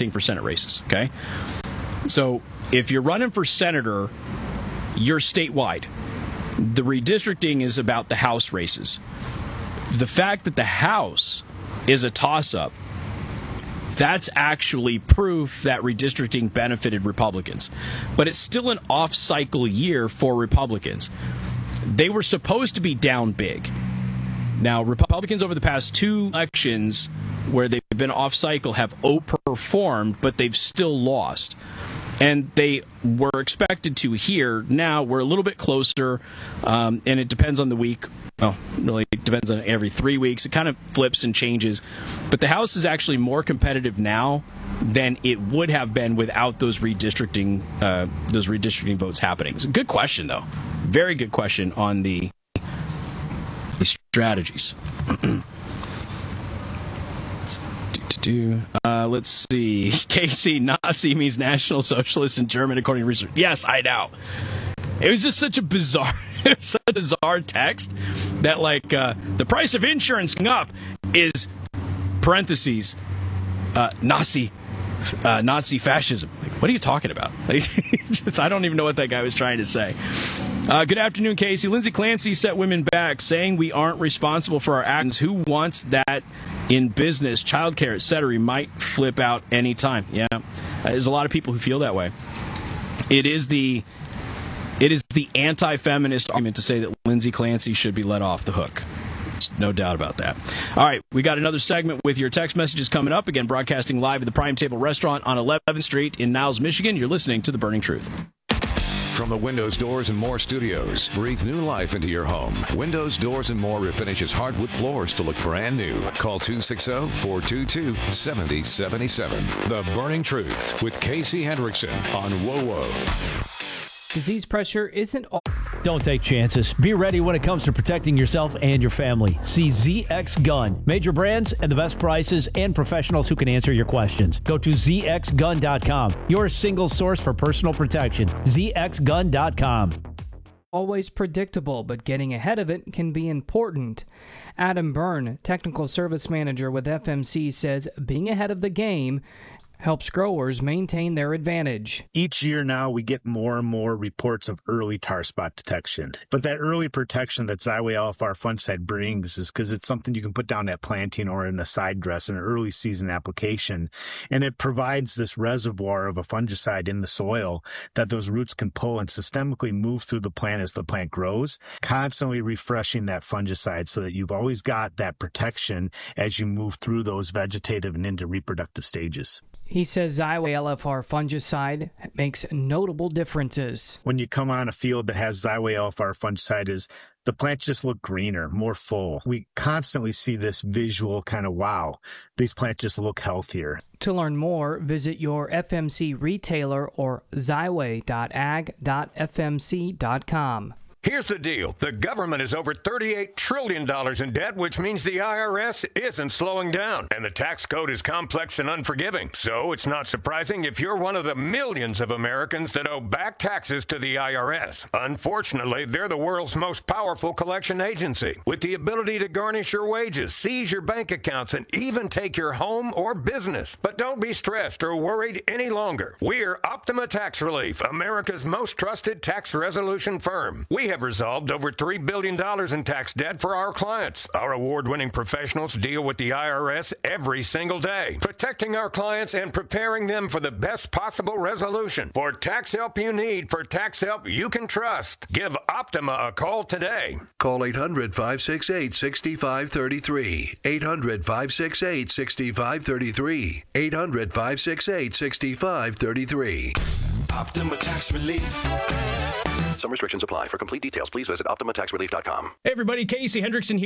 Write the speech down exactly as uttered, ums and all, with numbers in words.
everything for Senate races, okay? So if you're running for senator, you're statewide. The redistricting is about the House races. The fact that the House is a toss-up, that's actually proof that redistricting benefited Republicans. But it's still an off-cycle year for Republicans. They were supposed to be down big. Now, Republicans over the past two elections where they've been off-cycle have outperformed, but they've still lost. And they were expected to here. Now we're a little bit closer, um, and it depends on the week. Well, really, it depends on every three weeks. It kind of flips and changes. But the House is actually more competitive now than it would have been without those redistricting uh, those redistricting votes happening. It's a good question, though. Very good question on the, the strategies. Uh, let's see. Casey, Nazi means National Socialist in German, according to research. Yes, I know. It was just such a bizarre, such a bizarre text that, like, uh, the price of insurance going up is parentheses uh, Nazi, uh, Nazi fascism. Like, what are you talking about? Like, just, I don't even know what that guy was trying to say. Uh, good afternoon, Casey. Lindsey Clancy set women back, saying we aren't responsible for our actions. Who wants that in business, childcare, et cetera? Might flip out anytime. Yeah, uh, there's a lot of people who feel that way. It is the it is the anti-feminist argument to say that Lindsey Clancy should be let off the hook. No doubt about that. All right, we got another segment with your text messages coming up. Again, broadcasting live at the Prime Table Restaurant on eleventh Street in Niles, Michigan. You're listening to The Burning Truth. From the Windows, Doors, and More studios, breathe new life into your home. Windows, Doors, and More refinishes hardwood floors to look brand new. Call two six zero, four two two, seven zero seven seven. The Burning Truth with Casey Hendrickson on W O W O. Disease pressure isn't all. Don't take chances. Be ready when it comes to protecting yourself and your family. See Z X Gun. Major brands and the best prices and professionals who can answer your questions. Go to Z X gun dot com. Your single source for personal protection. Z X gun dot com. Always predictable, but getting ahead of it can be important. Adam Byrne, Technical Service Manager with F M C, says being ahead of the game helps growers maintain their advantage. Each year now, we get more and more reports of early tar spot detection. But that early protection that Xyway L F R fungicide brings is because it's something you can put down at planting or in a side dress in an early season application. And it provides this reservoir of a fungicide in the soil that those roots can pull and systemically move through the plant as the plant grows, constantly refreshing that fungicide so that you've always got that protection as you move through those vegetative and into reproductive stages. He says Xyway L F R fungicide makes notable differences. When you come on a field that has Xyway L F R fungicide, is the plants just look greener, more full. We constantly see this visual kind of, wow, these plants just look healthier. To learn more, visit your F M C retailer or xyway dot ag dot f m c dot com. Here's the deal. The government is over thirty-eight trillion dollars in debt, which means the I R S isn't slowing down. And the tax code is complex and unforgiving. So it's not surprising if you're one of the millions of Americans that owe back taxes to the I R S. Unfortunately, they're the world's most powerful collection agency, with the ability to garnish your wages, seize your bank accounts, and even take your home or business. But don't be stressed or worried any longer. We're Optima Tax Relief, America's most trusted tax resolution firm. We have resolved over three billion dollars in tax debt for our clients. Our award-winning professionals deal with the I R S every single day, protecting our clients and preparing them for the best possible resolution. For tax help you need, for tax help you can trust, give Optima a call today. Call eight hundred, five six eight, six five three three. eight hundred, five six eight, six five three three. eight hundred, five six eight, six five three three. Optima Tax Relief. Some restrictions apply. For complete details, please visit optima tax relief dot com. Hey, everybody. Casey Hendrickson here.